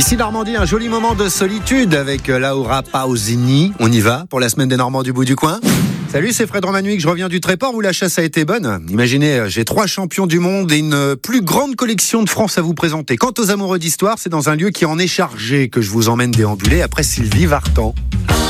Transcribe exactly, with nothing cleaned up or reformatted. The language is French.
Ici Normandie, un joli moment de solitude avec Laura Pausini. On y va pour la semaine des Normands du bout du coin. Salut, c'est Fred Romanuik, je reviens du Tréport où la chasse a été bonne. Imaginez, j'ai trois champions du monde et une plus grande collection de France à vous présenter. Quant aux amoureux d'histoire, c'est dans un lieu qui en est chargé que je vous emmène déambuler après Sylvie Vartan.